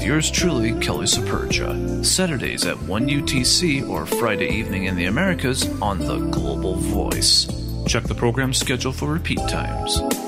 yours truly, Kelly Supergia. Saturdays at 1 UTC or Friday evening in the Americas on The Global Voice. Check the program schedule for repeat times.